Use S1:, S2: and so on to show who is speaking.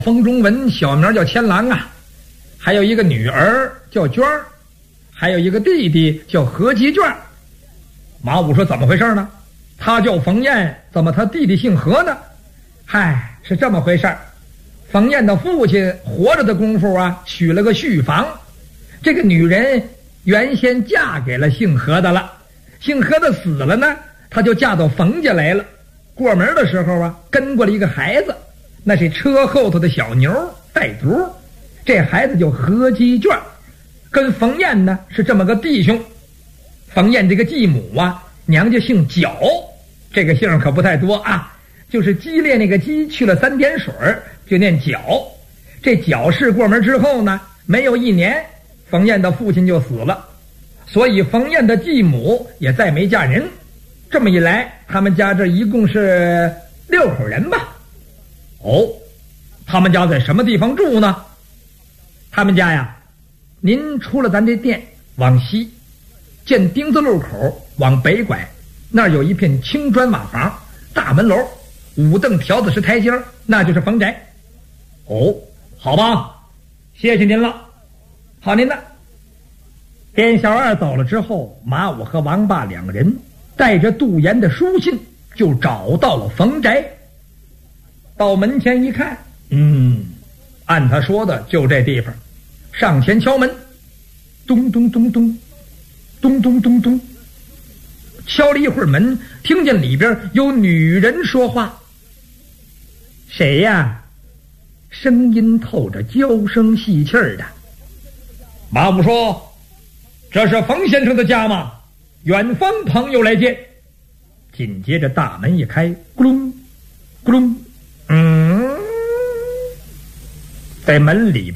S1: 冯中文小名叫千郎啊，还有一个女儿叫娟儿，还有一个弟弟叫何吉卷。马武说怎么回事呢？他叫冯燕，怎么他弟弟姓何呢？嗨，是这么回事。冯燕的父亲活着的功夫啊，娶了个续房，这个女人原先嫁给了姓何的了，姓何的死了呢，她就嫁到冯家来了。过门的时候啊，跟过了一个孩子，那是车后头的小牛带犊，这孩子叫何基卷，跟冯燕呢是这么个弟兄。冯燕这个继母啊，娘家姓角，这个姓可不太多啊，就是激烈那个激去了3点水就念角。这角氏过门之后呢，没有1年，冯燕的父亲就死了，所以冯燕的继母也再没嫁人。这么一来，他们家这一共是6口人吧。哦，他们家在什么地方住呢？他们家呀，您出了咱这店往西，见丁字路口往北拐，那儿有一片青砖瓦房，大门楼，5凳条子石台阶，那就是冯宅。哦，好吧，谢谢您了。好您的。店小二走了之后，马武和王霸2个人带着杜岩的书信就找到了冯宅。到门前一看，按他说的就这地方，上前敲门，咚咚咚咚咚咚咚咚，敲了一会儿门，听见里边有女人说话。谁呀？声音透着娇声细气的。马武说：“这是冯先生的家吗？远方朋友来见。”紧接着大门一开，咕隆咕隆，在门里